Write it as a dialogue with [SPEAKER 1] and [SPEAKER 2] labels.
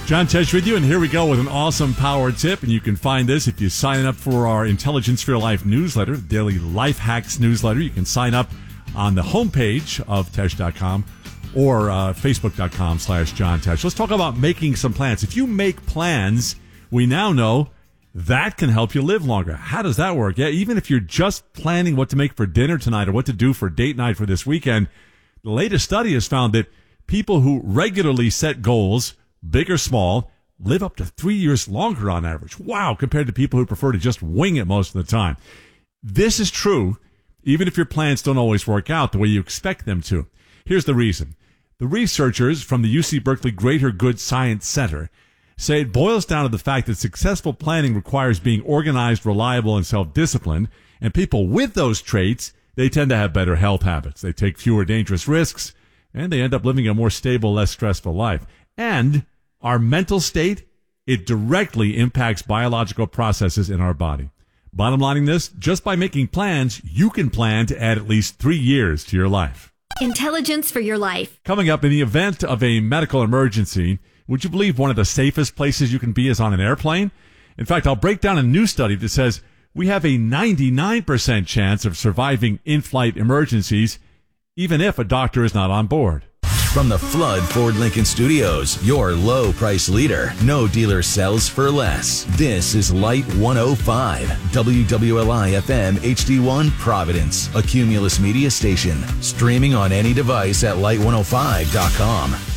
[SPEAKER 1] John Tesh with you, and here we go with an awesome power tip. And you can find this if you sign up for our Intelligence for Your Life newsletter, the Daily Life Hacks newsletter. You can sign up on the homepage of Tesh.com or Facebook.com/John Tesh. Let's talk about making some plans. If you make plans, we now know that can help you live longer. How does that work? Yeah, even if you're just planning what to make for dinner tonight or what to do for date night for this weekend, the latest study has found that people who regularly set goals, big or small, live up to 3 years longer on average. Wow, compared to people who prefer to just wing it most of the time. This is true even if your plans don't always work out the way you expect them to. Here's the reason. The researchers from the UC Berkeley Greater Good Science Center say it boils down to the fact that successful planning requires being organized, reliable, and self-disciplined, and people with those traits, they tend to have better health habits. They take fewer dangerous risks, and they end up living a more stable, less stressful life. And our mental state, it directly impacts biological processes in our body. Bottom lining this, just by making plans, you can plan to add at least 3 years to your life.
[SPEAKER 2] Intelligence for Your Life.
[SPEAKER 1] Coming up, in the event of a medical emergency, would you believe one of the safest places you can be is on an airplane? In fact, I'll break down a new study that says we have a 99% chance of surviving in-flight emergencies, even if a doctor is not on board.
[SPEAKER 3] From the Flood Ford Lincoln Studios, your low price leader. No dealer sells for less. This is Light 105, WWLI FM HD1 Providence, a Cumulus media station. Streaming on any device at light105.com.